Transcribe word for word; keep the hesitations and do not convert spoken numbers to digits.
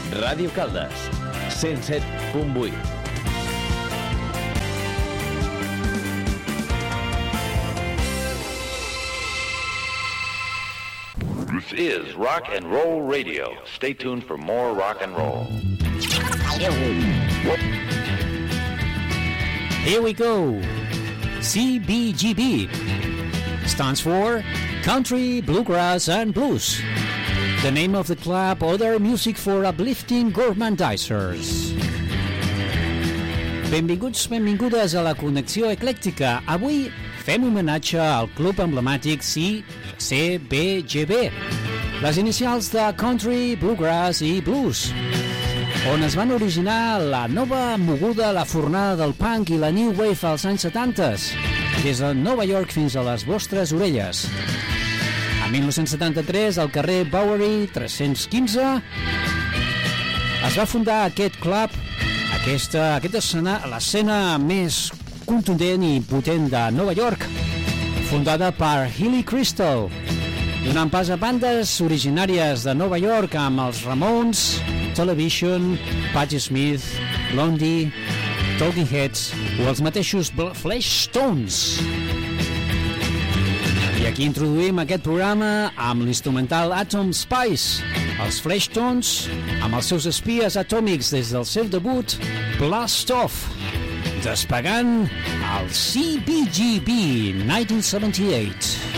Ràdio Caldes, cent set punt vuit. This is Rock and Roll Radio. Stay tuned for more rock and roll. Here we go. C B G B stands for Country, Bluegrass and Blues. The name of the club or their music for uplifting gormandizers. Benvinguts, benvingudes a la Connexió Eclèctica. Avui fem homenatge al club emblemàtic C B G B, les inicials de Country, Bluegrass i Blues, on es van originar la nova moguda, la fornada del punk i la new wave als anys setanta, des de Nova York fins a les vostres orelles. A mil nou-cents setanta-tres, al carrer Bowery tres-cents quinze, es va fundar aquest club, aquesta, aquesta escena, l'escena més contundent i potent de Nova York, fundada per Hilly Crystal, donant pas a bandes originàries de Nova York amb els Ramones, Television, Patti Smith, Blondie, Talking Heads o els mateixos Fleshtones. I aquí introduïm aquest programa amb l'instrumental Atom Spice, els Fleshtones amb els seus espies atòmics des del seu debut Blast Off, despegant el C B G B nineteen seventy-eight.